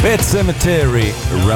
Pet Sematary,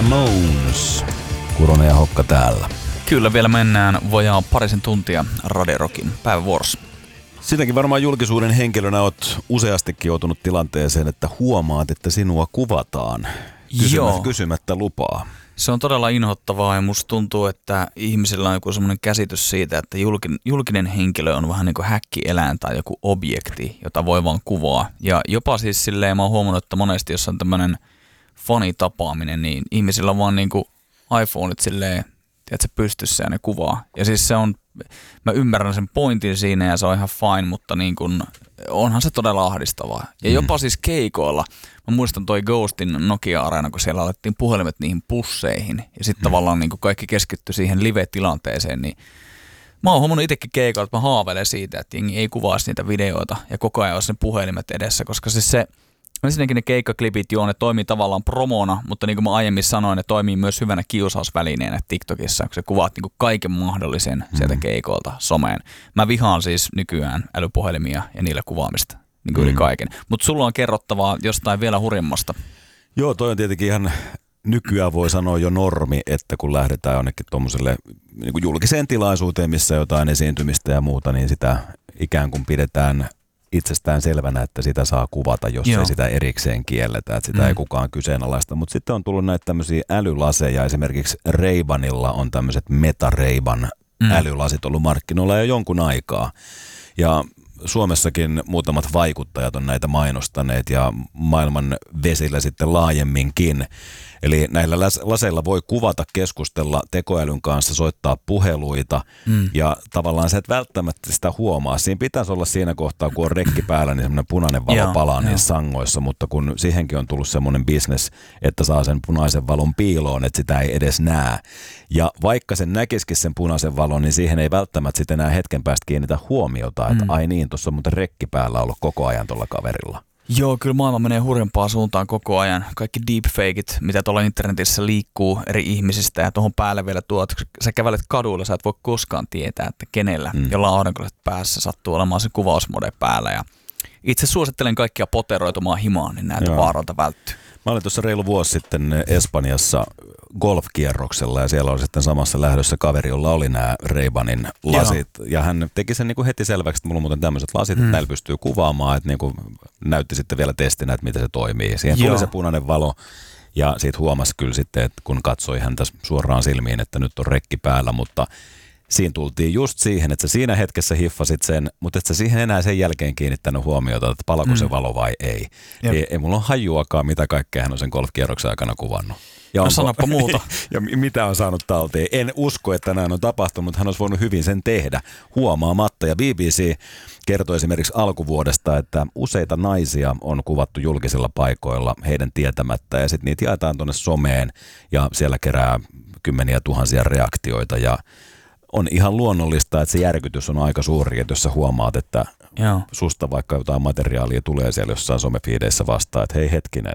Ramones. Kuronen ja Hokka täällä. Kyllä vielä mennään vajaa parisen tuntia Radio Rockin päivävuorossa. Sinäkin varmaan julkisuuden henkilönä olet useastikin joutunut tilanteeseen, että huomaat, että sinua kuvataan kysymättä lupaa. Se on todella inhottavaa ja musta tuntuu, että ihmisillä on joku semmoinen käsitys siitä, että julkinen henkilö on vähän niin kuin häkkieläin tai joku objekti, jota voi vaan kuvaa. Ja jopa siis silleen mä oon huomannut, että monesti jos on tämmöinen fanitapaaminen, niin ihmisillä on vaan niin kuin iPhoneit silleen, tiedätkö, pystyssä ja ne kuvaa. Ja siis se on, mä ymmärrän sen pointin siinä ja se on ihan fine, mutta niin kun, onhan se todella ahdistavaa. Ja jopa siis keikoilla, mä muistan toi Ghostin Nokia-areena, kun siellä alettiin puhelimet niihin pusseihin ja sitten tavallaan niin kaikki keskittyi siihen live-tilanteeseen, niin mä oon huomannut itsekin keikoilla, että mä haaveilen siitä, että jengi ei kuvaisi niitä videoita ja koko ajan olisi ne puhelimet edessä, koska siis se ensinnäkin ne keikkaklipit, ne toimii tavallaan promona, mutta niin kuin mä aiemmin sanoin, ne toimii myös hyvänä kiusausvälineenä TikTokissa, kun sä kuvaat niin kuin kaiken mahdollisen sieltä keikoilta someen. Mä vihaan siis nykyään älypuhelimia ja niillä kuvaamista niin kuin yli kaiken. Mutta sulla on kerrottavaa jostain vielä hurjemmasta. Joo, toi on tietenkin ihan nykyään voi sanoa jo normi, että kun lähdetään jonnekin tuommoiselle niin kuin julkiseen tilaisuuteen, missä jotain esiintymistä ja muuta, niin sitä ikään kuin pidetään itsestään selvänä, että sitä saa kuvata, jos ei sitä erikseen kielletä, että sitä ei kukaan kyseenalaista. Mutta sitten on tullut näitä tämmöisiä älylaseja, esimerkiksi Ray-Banilla on tämmöiset Meta-Ray-Ban älylasit ollut markkinoilla jo jonkun aikaa. Ja Suomessakin muutamat vaikuttajat on näitä mainostaneet ja maailman vesillä sitten laajemminkin. Eli näillä laseilla voi kuvata, keskustella tekoälyn kanssa, soittaa puheluita ja tavallaan sä et välttämättä sitä huomaa. Siinä pitäisi olla siinä kohtaa, kun on rekki päällä, niin semmoinen punainen valo palaa niissä sangoissa, mutta kun siihenkin on tullut semmoinen bisnes, että saa sen punaisen valon piiloon, että sitä ei edes näe. Ja vaikka sen näkisikin sen punaisen valon, niin siihen ei välttämättä sitten enää hetken päästä kiinnitä huomiota, että ai niin, tuossa on muuten rekki päällä ollut koko ajan tuolla kaverilla. Joo, kyllä maailma menee hurjempaan suuntaan koko ajan. Kaikki deepfakeit, mitä tuolla internetissä liikkuu eri ihmisistä ja tuohon päälle vielä tuot. Kun sä kävelet kaduilla, sä et voi koskaan tietää, että kenellä, jolla on aurinkolaiset päässä sattuu olemaan se kuvausmode päällä. Ja itse suosittelen kaikkia poteroitumaan himaan, niin näiltä vaaroilta välttyy. Mä olin tuossa reilu vuosi sitten Espanjassa golfkierroksella ja siellä oli sitten samassa lähdössä kaveri, jolla oli nämä Ray-Banin lasit. Ja hän teki sen niin kuin heti selväksi, että mulla on muuten tämmöiset lasit, että näillä pystyy kuvaamaan, että niin kuin näytti sitten vielä testinä, että miten se toimii. Siihen tuli se punainen valo ja siitä huomasi kyllä sitten, että kun katsoi häntä suoraan silmiin, että nyt on rekki päällä, mutta siinä tultiin just siihen, että sä siinä hetkessä hiffasit sen, mutta et sä siihen enää sen jälkeen kiinnittänyt huomiota, että palako se valo vai ei. Ei mulla ole hajuakaan, mitä kaikkea hän on sen golfkierroksen aikana kuvannut. Ja sanoppa muuta. Ja mitä on saanut talteen. En usko, että näin on tapahtunut, mutta hän olisi voinut hyvin sen tehdä huomaamatta. Ja BBC kertoi esimerkiksi alkuvuodesta, että useita naisia on kuvattu julkisilla paikoilla heidän tietämättä. Ja sitten niitä jaetaan tuonne someen ja siellä kerää kymmeniä tuhansia reaktioita ja on ihan luonnollista, että se järkytys on aika suuri, että jos sä huomaat, että susta vaikka jotain materiaalia tulee siellä jossain somefiideissä vastaan, että hei hetkinen,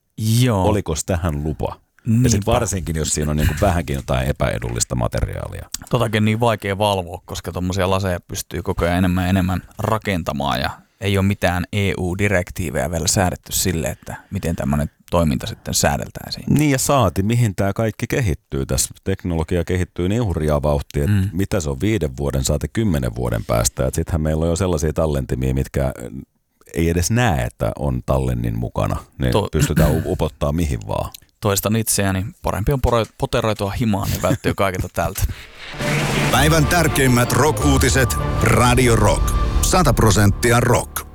oliko tähän lupa? Niinpä. Ja sitten varsinkin, jos siinä on niin kuin vähänkin jotain epäedullista materiaalia. Totakin niin vaikea valvoa, koska tuommoisia laseja pystyy koko ajan enemmän rakentamaan ja ei ole mitään EU-direktiivejä vielä säädetty sille, että miten tämmöinen toiminta sitten säädeltäisiin. Niin ja saati, mihin tämä kaikki kehittyy. Tässä teknologia kehittyy niin hurjaa vauhtia, että mitä se on 5 vuoden saati 10 vuoden päästä. Sittenhän meillä on jo sellaisia tallentimia, mitkä ei edes näe, että on tallennin mukana. Ne pystytään upottaa mihin vaan. Toistan itseäni, parempi on poteroitua himaan, niin välttyy kaikilta tältä. Päivän tärkeimmät rock-uutiset Radio Rock. 100% rock.